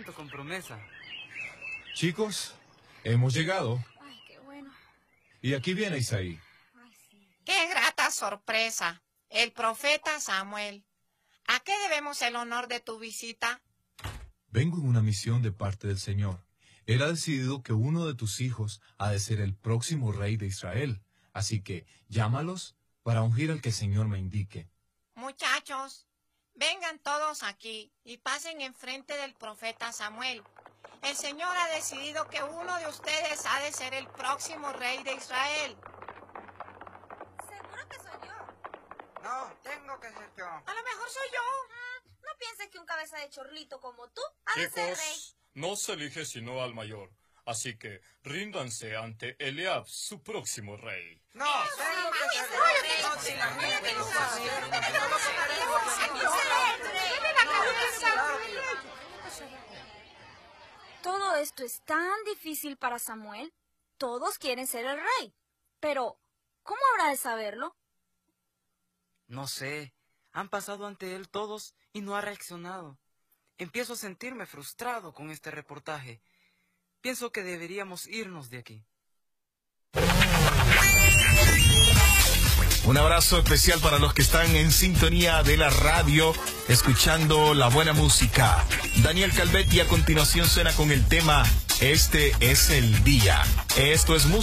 cuento con promesa. Chicos, hemos llegado. Ay, qué bueno. Y aquí viene Isaí. Ay, sí. ¡Qué grata sorpresa! El profeta Samuel. ¿A qué debemos el honor de tu visita? Vengo en una misión de parte del Señor. Él ha decidido que uno de tus hijos ha de ser el próximo rey de Israel. Así que llámalos para ungir al que el Señor me indique. Muchachos, vengan todos aquí y pasen enfrente del profeta Samuel. El Señor ha decidido que uno de ustedes ha de ser el próximo rey de Israel. ¿Seguro que soy yo? No, tengo que ser yo. A lo mejor soy yo. No pienses que un cabeza de chorlito como tú ha de ser rey. Chicos, no se elige sino al mayor. Así que ríndanse ante Eliab, su próximo rey. No, tengo que ser yo. No, si la gente lo va a hacer, no lo Todo esto es tan difícil para Samuel. Todos quieren ser el rey. Pero, ¿cómo habrá de saberlo? No sé. Han pasado ante él todos y no ha reaccionado. Empiezo a sentirme frustrado con este reportaje. Pienso que deberíamos irnos de aquí. Un abrazo especial para los que están en sintonía de la radio, escuchando la buena música. Daniel Calvetti a continuación suena con el tema Este es el día. Esto es música.